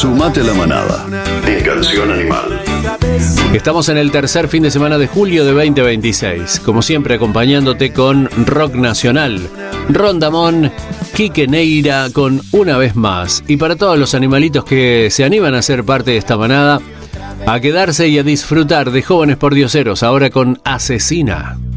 Sumate a la manada en Canción Animal. Estamos en el tercer fin de semana de julio de 2026. Como siempre, acompañándote con rock nacional. Rondamón, Quique Neira con Una Vez Más. Y para todos los animalitos que se animan a ser parte de esta manada, a quedarse y a disfrutar de Jóvenes Pordioseros, ahora con Asesina.